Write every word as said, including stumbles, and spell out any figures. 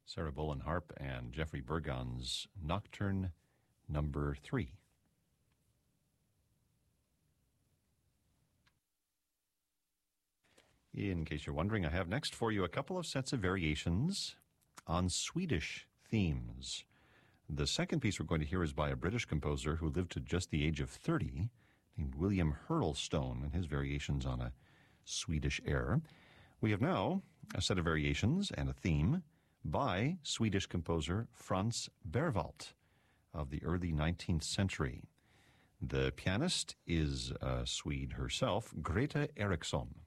Sarah Bolen Harp and Jeffrey Bergon's Nocturne Number Three. In case you're wondering, I have next for you a couple of sets of variations on Swedish themes. The second piece we're going to hear is by a British composer who lived to just the age of thirty, named William Hurlstone, and his variations on a Swedish air. We have now a set of variations and a theme by Swedish composer Franz Berwald of the early nineteenth century. The pianist is a Swede herself, Greta Eriksson.